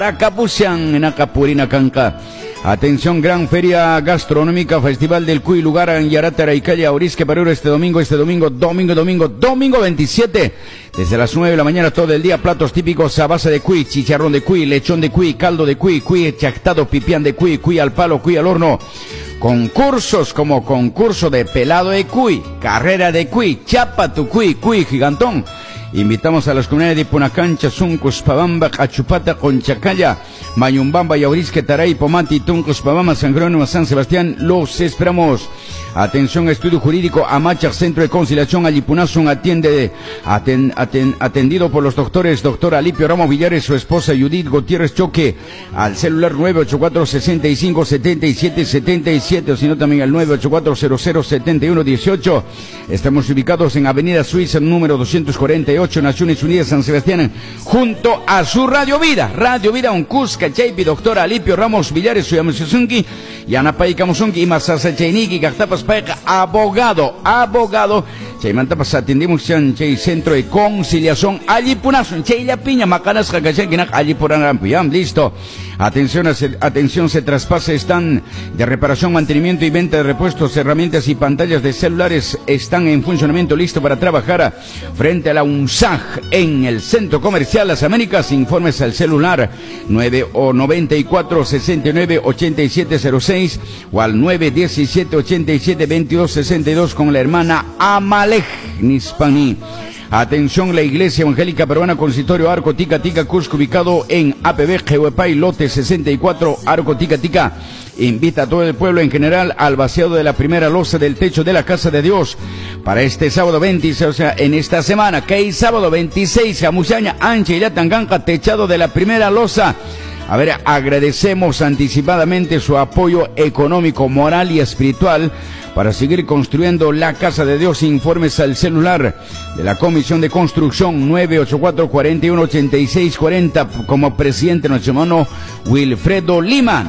Tacapusian en Acapurina Canca. Atención, gran feria gastronómica, Festival del Cuy, lugar en Yaratara y calle Aurisque, Perú, este domingo 27, desde las 9 de la mañana todo el día, platos típicos a base de cuy, chicharrón de cuy, lechón de cuy, caldo de cuy, cuy chactado, pipián de cuy, cuy al palo, cuy al horno. Concursos como concurso de pelado de cuy, carrera de cuy, chapa tu cuy, cuy gigantón. Invitamos a las comunidades de Punacancha, Suncus, Pabamba, Achupata, Conchacaya, Mayumbamba, Yaurisque, Taray, Pomati, Tuncus, Pabama, San Jerónimo, San Sebastián. Los esperamos. Atención, estudio jurídico, Amacha, Centro de Conciliación, Allipunazun, atendido por los doctores, doctor Alipio Ramos Villares, su esposa Judith Gutiérrez Choque, al celular 984-65-77-77, o sino también al 984-00-71-18. Estamos ubicados en Avenida Suiza, número 248, Naciones Unidas, San Sebastián, junto a su Radio Vida, Uncusca, Chaipi, doctor Alipio Ramos Villares, Suyamusunki, Yanapay Kamusunki, y Masasa Chainiki, Gactapas Paika, abogado, Chaymantapas atendimos en Chay Centro de Conciliación, Allipunazun, Chay La Piña, Macanas, Jacachaquinak, Allipuranampiam, listo. Atención, se traspasa, están de reparación, mantenimiento y venta de repuestos, herramientas y pantallas de celulares, están en funcionamiento, listo para trabajar frente a la UNSAG en el Centro Comercial Las Américas. Informes al celular 94-69-8706 o al 917-87-2262 con la hermana Amalej Nispani. Atención, la Iglesia Evangélica Peruana Consistorio Arco Tica Tica Cusco, ubicado en APB Jehuepay, lote 64, Arco Tica Tica. Invita a todo el pueblo en general al vaciado de la primera losa del techo de la Casa de Dios para este sábado 26, o sea, en esta semana, que es sábado 26, Jamusaña, Ancha y Latanganca, techado de la primera losa. A ver, agradecemos anticipadamente su apoyo económico, moral y espiritual para seguir construyendo la Casa de Dios. Informes al celular de la Comisión de Construcción 984-418640, como presidente nuestro hermano Wilfredo Lima,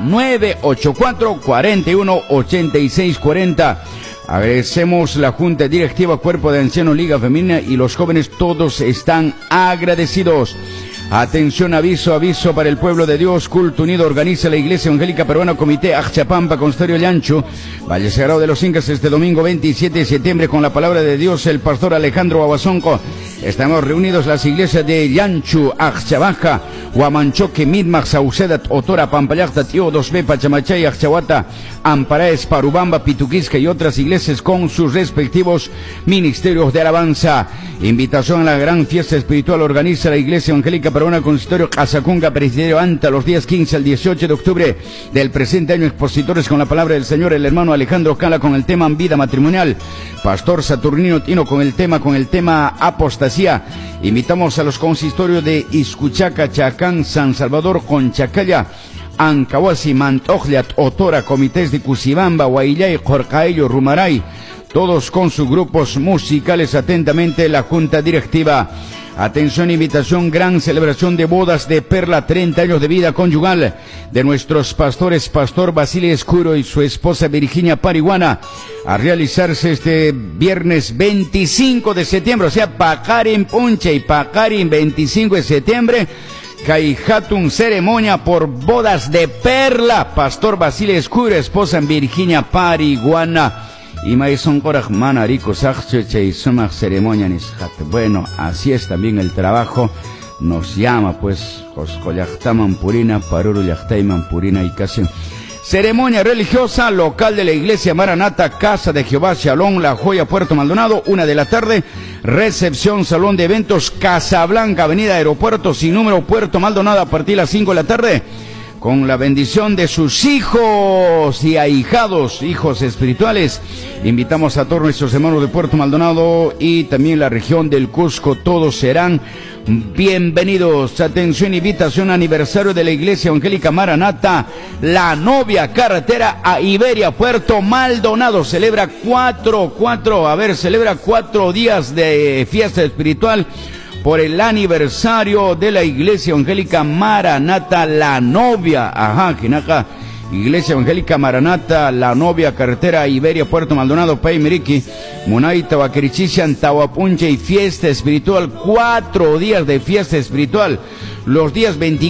984-418640. Agradecemos la Junta Directiva, Cuerpo de Ancianos, Liga Femenina y los jóvenes, todos están agradecidos. Atención, aviso para el pueblo de Dios. Culto Unido organiza la Iglesia Evangélica Peruana, Comité Achapampa, Consistorio Llancho, Valle Sagrado de los Incas, este domingo 27 de septiembre, con la palabra de Dios, el pastor Alejandro Abasonco. Estamos reunidos las iglesias de Llancho, Axchabaja, Huamanchoque, Midmax, Saucedat, Otora, Pampayacta, Tío, Dosbe, Pachamachay, Axchahuata, Amparaes, Parubamba, Pituquisca y otras iglesias con sus respectivos ministerios de alabanza. Invitación a la gran fiesta espiritual organiza la Iglesia Evangélica Peruana Consistorio Casacunga, Presiderio Anta, los días 15 al 18 de octubre del presente año. Expositores con la palabra del Señor, el hermano Alejandro Cala con el tema vida matrimonial, Pastor Saturnino Tino con el tema apostasía. Invitamos a los consistorios de Iscuchaca, Chacán, San Salvador, Conchacaya, Ancahuasi, Mantojliat, Otora, comités de Cusibamba, Huaillay, Jorcaello, Rumaray, todos con sus grupos musicales. Atentamente la Junta Directiva. Atención, invitación, gran celebración de bodas de Perla, 30 años de vida conyugal de nuestros pastores, Pastor Basile Escuro y su esposa Virginia Pariguana, a realizarse este viernes 25 de septiembre, o sea, Pacarin Punche y Pacarin 25 de septiembre, Caijatun ceremonia por bodas de Perla, Pastor Basile Escuro, esposa Virginia Pariguana. Y maison coraj manarico sachche y suma ceremonia nishat. Bueno, así es también el trabajo. Nos llama pues Joscoyachtaman Purina, Paruru Yachtaiman Purina y casi. Ceremonia religiosa local de la Iglesia Maranata, Casa de Jehová Shalom, La Joya, Puerto Maldonado, 1 de la tarde. Recepción, salón de eventos, Casablanca, Avenida Aeropuerto, sin número, Puerto Maldonado, a partir de las 5 de la tarde. Con la bendición de sus hijos y ahijados, hijos espirituales. Invitamos a todos nuestros hermanos de Puerto Maldonado y también la región del Cusco. Todos serán bienvenidos. Atención, invitación, aniversario de la Iglesia Evangélica Maranata, La Novia, carretera a Iberia, Puerto Maldonado. Celebra cuatro días de fiesta espiritual por el aniversario de la Iglesia Evangélica Maranata, La Novia. Ajá, Quinaca, Iglesia Evangélica Maranata, La Novia, carretera Iberia, Puerto Maldonado, Paimiriki, Munay, Tabaquerichichian, Tahuapunche y fiesta espiritual. 4 días de fiesta espiritual. Los días 24